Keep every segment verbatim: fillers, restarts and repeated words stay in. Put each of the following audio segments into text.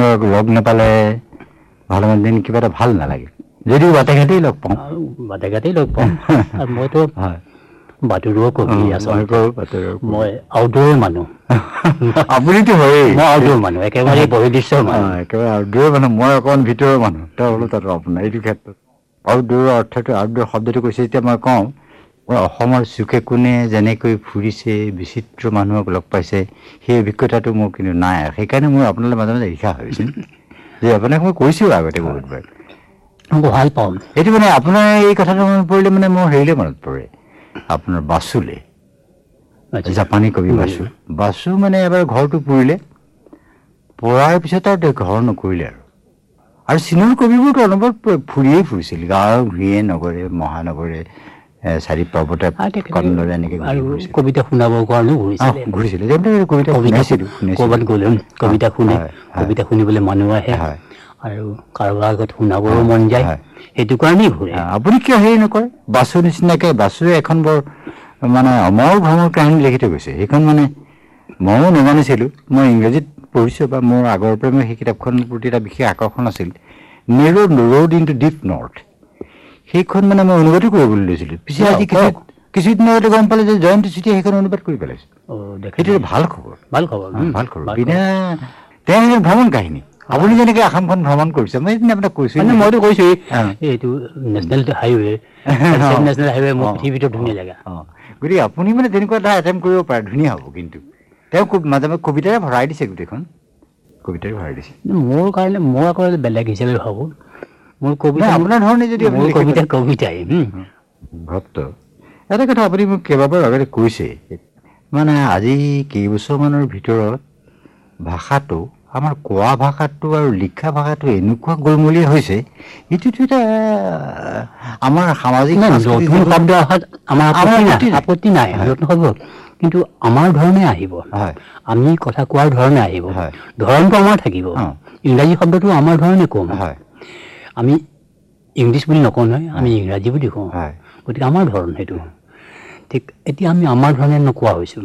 লগ নাপালে ভালেমান দিন কিবা এটা ভাল নালাগে যদিও বাটে ঘাটেই লগ পাওঁ বাটে ঘাটেই লগ পাওঁ আৰু মইতো বাতৰুৱা কবি আচলতে মই আউটডোৰ মানুহ আপুনিতো হয়েই মই আউটডোৰ মানুহ একেবাৰে বহিদৃশ্যৰ মানুহ একেবাৰে আউটডোৰ মানুহ মই অকণমান ভিতৰৰ মানুহ তেওঁ বোলো তাতো আপোনাৰ এইটো ক্ষেত্ৰত আউটডোৰৰ অৰ্থটো আউটডোৰ শব্দটো কৈছে যেতিয়া মই কওঁ অসমৰ চুকে কোণে যেনেকৈ ফুৰিছে বিচিত্ৰ মানুহক লগ পাইছে সেই অভিজ্ঞতাটো মোৰ কিন্তু নাই সেইকাৰণে মোৰ আপোনালৈ মাজে মাজে ঈৰ্ষা হৈছিল যে আপোনাক মই কৈছোঁ আগতে বহুতবাৰ ভাল পাওঁ এইটো মানে আপোনাৰ এই কথাটো মনত পৰিলে মানে মোৰ হেৰিলৈ মনত পৰে আপোনাৰ বাসুলে জাপানী কবি বাসু বাসু মানে এবাৰ ঘৰটো পুৰিলে পৰাৰ পিছত আৰু তেওঁ ঘৰ নকৰিলে আৰু আৰু চীনৰ কবিবোৰতো অনবৰত ফুৰিয়েই ফুৰিছিল গাঁও ঘূৰিয়ে নগৰে মহানগৰে চাৰি পৰ্বতে কন্দৰে এনেকৈ কবিতা শুনাবৰ কাৰণেও ঘূৰিছিলে কবিতা শুনাইছিলোঁ ক'ৰবাত গ'লে কবিতা শুনে কবিতা শুনিবলৈ মানুহ আহে আৰু কাৰোবাৰ আগত শুনাবৰো মন যায় সেইটো কাৰণেই ঘূৰে আপুনি কিয় হেৰি নকৰে বাসু নিচিনাকৈ বাসুৱে এখন বৰ মানে অমৰ ভ্ৰমৰ কাহিনী লিখি থৈ গৈছে সেইখন মানে ময়ো নাজানিছিলোঁ মই ইংৰাজীত পঢ়িছোঁ বা মোৰ আগৰ পৰাই মই সেই কিতাপখনৰ প্ৰতি এটা বিশেষ আকৰ্ষণ আছিল নেৰো road in two deep north সেইখন মানে মই অনুবাদো কৰিবলৈ লৈছিলোঁ পিছে আজি কিছু কিছুদিনৰ আগতে গম পালে যে জয়ন্ত চুতীয়া সেইখন অনুবাদ কৰি পেলাইছে সেইটো ভাল খবৰ ভাল খবৰ ভাল খবৰ বিনা তেওঁ ভ্ৰমণ কাহিনী আপুনি যেনেকৈ অসমখন ভ্ৰমণ কৰিছে মই এদিন আপোনাক কৈছোঁ মইতো কৈছোঁ এইটো নেশ্যনেল হাইৱে নেশ্যনেল হাইৱে মোৰ পৃথিৱীৰ ধুনীয়া জেগা গতিকে আপুনি মানে তেনেকুৱা এটা এটেম্প কৰিব পাৰে ধুনীয়া হ'ব কিন্তু তেওঁ খুব মাজে মাজে কবিতাৰে ভৰাই দিছে গোটেইখন কবিতাৰে ভৰাই দিছে মোৰ কাৰণে মই আকৌ বেলেগ হিচাপে ভাবোঁ মোৰ কবিতা আপোনাৰ ধৰণে যদি কবিতা কবিতাই ভক্ত এটা কথা আপুনি মোক কেইবাবাৰ আগতে কৈছে মানে আজি কেইবছৰমানৰ ভিতৰত ভাষাটো আমাৰ কোৱা ভাষাটো আৰু লিখা ভাষাটো এনেকুৱা গোলমলীয়া হৈছে এইটোতো এটা আমাৰ সামাজিক নতুন শব্দ অহাত আমাৰ আপত্তি নাই নতুন শব্দ কিন্তু আমাৰ ধৰণে আহিব আমি কথা কোৱাৰ ধৰণে আহিব ধৰণটো আমাৰ থাকিব ইংৰাজী শব্দটো আমাৰ ধৰণে কম আমি ইংলিছ বুলি নকওঁ নহয় আমি ইংৰাজী বুলি কওঁ গতিকে আমাৰ ধৰণ সেইটো ঠিক এতিয়া আমি আমাৰ ধৰণে নোকোৱা হৈছোঁ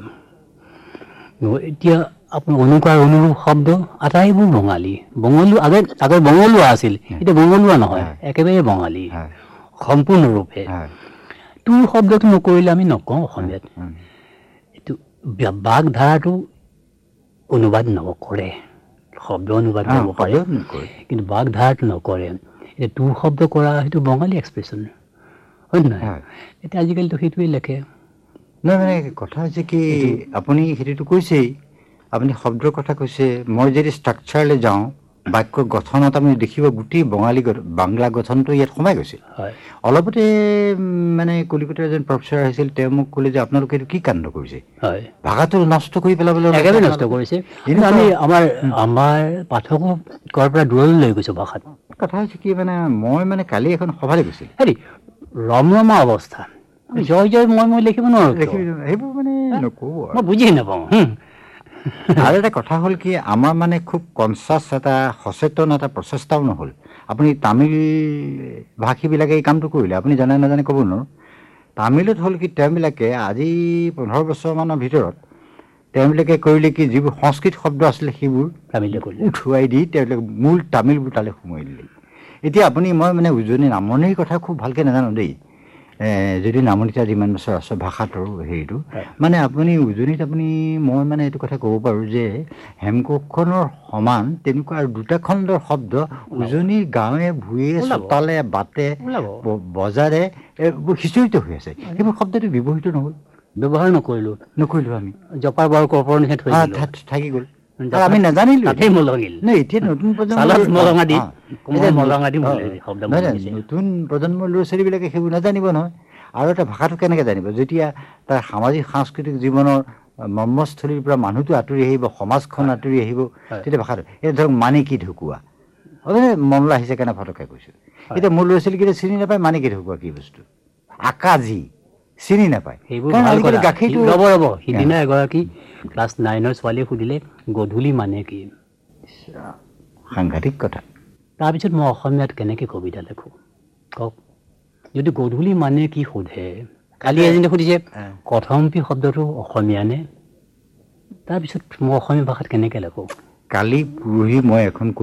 এতিয়া আপোনাৰ অনুকাৰ অনুৰূপ শব্দ আটাইবোৰ বঙালী বঙালী আগে আগৰ বঙলুৱা আছিল এতিয়া বঙলুৱা নহয় একেবাৰে বঙালী সম্পূৰ্ণৰূপে তোৰ শব্দটো নকৰিলে আমি নকওঁ অসমীয়াত এইটো বাগধাৰাটো অনুবাদ নকৰে শব্দ অনুবাদ কৰিব পাৰে কিন্তু বাগধাৰাটো নকৰে এতিয়া তোৰ শব্দ কৰা সেইটো বঙালী এক্সপ্ৰেশ্যন হয় নহয় এতিয়া আজিকালিতো সেইটোৱেই লেখে নহয় মানে কথা হৈছে কি আপুনি সেইটোতো কৈছেই আপুনি শব্দৰ কথা কৈছে মই যদি ষ্ট্ৰাকচাৰলৈ যাওঁ বাক্যৰ গঠনত আপুনি দেখিব গোটেই বঙালী বাংলা গঠনটো ইয়াত সোমাই গৈছে অলপতে মানে কলিকতাৰ এজন প্ৰফেচাৰ আহিছিল তেওঁ মোক ক'লে যে আপোনালোকে এইটো কি কাণ্ড কৰিছে ভাষাটো নষ্ট কৰি পেলাবলৈ একেবাৰে নষ্ট কৰিছে আমি আমাৰ আমাৰ পাঠকক কোৱাৰ পৰা দূৰলৈ লৈ গৈছোঁ ভাষাত কথা হৈছে কি মানে মই মানে কালি এখন সভালৈ গৈছিলোঁ হেৰি ৰমৰমা অৱস্থা জয় জয় মই মই লিখিব নোৱাৰোঁ সেইবোৰ মানে নকওঁ মই বুজি নাপাওঁ আৰু এটা কথা হ'ল কি আমাৰ মানে খুব কনচিয়াছ এটা সচেতন এটা প্ৰচেষ্টাও নহ'ল আপুনি তামিল ভাষীবিলাকে এই কামটো কৰিলে আপুনি জানে নাজানে ক'ব নোৱাৰোঁ তামিলত হ'ল কি তেওঁবিলাকে আজি পোন্ধৰ বছৰমানৰ ভিতৰত তেওঁবিলাকে কৰিলে কি যিবোৰ সংস্কৃত শব্দ আছিলে সেইবোৰ তামিললৈ কৰিলে উঠুৱাই দি তেওঁলোকে মূল তামিলবোৰ তালৈ সোমাই দিলে এতিয়া আপুনি মই মানে উজনি নামনিৰ কথা খুব ভালকৈ নাজানো দেই যদি নামনিত যিমান বছৰ আছে ভাষাটোৰ হেৰিটো মানে আপুনি উজনিত আপুনি মই মানে এইটো কথা ক'ব পাৰোঁ যে হেমকোষখনৰ সমান তেনেকুৱা আৰু দুটা খণ্ডৰ শব্দ উজনিৰ গাঁৱে ভূঞে চোতালে বাটে বজাৰে এইবোৰ সিঁচৰিত হৈ আছে সেইবোৰ শব্দটো ব্যৱহৃত নহ'ল ব্যৱহাৰ নকৰিলোঁ নকৰিলোঁ আমি জপাৰ বাৰ কৰ্পৰ নিচিনা থাকি গ'ল আমি নাজানিলোঁ এতিয়া নতুন নতুন প্ৰজন্মৰ ল'ৰা ছোৱালীবিলাকে সেইবোৰ নাজানিব নহয় আৰু এটা ভাষাটো কেনেকৈ জানিব যেতিয়া তাৰ সামাজিক সাংস্কৃতিক জীৱনৰ মৰ্মস্থলীৰ পৰা মানুহটো আঁতৰি আহিব সমাজখন আঁতৰি আহিব তেতিয়া ভাষাটো এতিয়া ধৰক মানিকী ঢুকুৱা মনলৈ আহিছে কেনে ফটককৈ কৈছোঁ এতিয়া মোৰ ল'ৰা ছোৱালীকেইটা চিনি নাপায় মানিকী ঢুকুৱা কি বস্তু আকাজি চিনি নাপায় গাখীৰটো ৰ'ব ৰ'ব সিদিনা এগৰাকী ক্লাছ নাইনৰ ছোৱালীয়ে সুধিলে গধূলি মানে কি সাংঘাতিক কথা তাৰপিছত মই অসমীয়াত কেনেকৈ কবিতা লিখোঁ কওক যদি গধূলি মানে কি সোধে কালি এজনে সুধিছে কথম্পি শব্দটো অসমীয়া নে তাৰপিছত মই অসমীয়া ভাষাত কেনেকৈ লিখোঁ কালি পৰহি মই এখন